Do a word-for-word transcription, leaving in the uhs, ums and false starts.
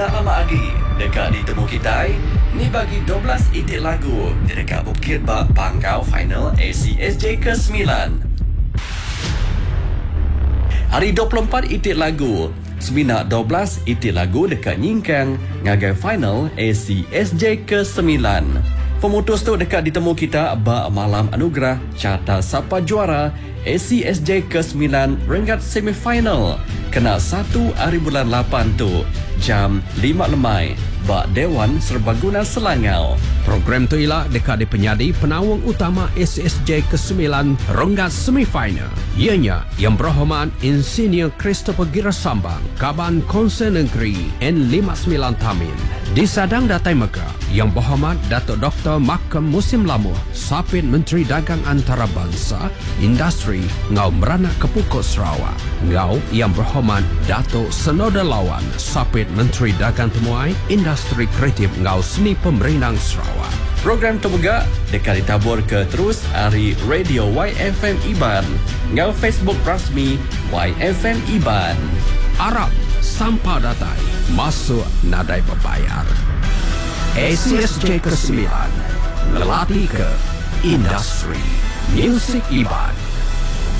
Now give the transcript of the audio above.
nak lama lagi dekat ditemu kita ni bagi dua belas itik lagu di dekat Bukit Bak Pangkau final A C S J ke sembilan. Hari dua puluh empat itik lagu Semina dua belas itik lagu dekat Nyingkang ngagai final A C S J ke sembilan. Pemutus tu dekat ditemu kita bak malam anugerah carta siapa juara A C S J ke sembilan rengat semifinal. Kena satu hari bulan lapan tu jam lima lemai bak Dewan Serbaguna Selangau. Program tu ialah dekat di penyadi penawang utama A C S J ke sembilan rengat semifinal. Ianya yang berhormat Insinyur Christopher Girasambang, Kaban Konsen Negeri N lima puluh sembilan Tamin. Di Sadang Datai Mega yang berhormat Datuk Doktor Makam Musim Lamuh, Sapit Menteri Dagang Antarabangsa, Industri Ngau Meranak Kepukut Sarawak. Ngau yang berhormat Datuk Senoda Lawan, Sapit Menteri Dagang Temuai, Industri Kreatif Ngau Seni Pemerintah Sarawak. Program Tebegak dekat ditabur ke terus hari Radio Y F M Iban ngau Facebook rasmi Y F M Iban. Arab sampah datai masuk nadai berbayar. A C S J ke sembilan lelaki ke industri Music Iban.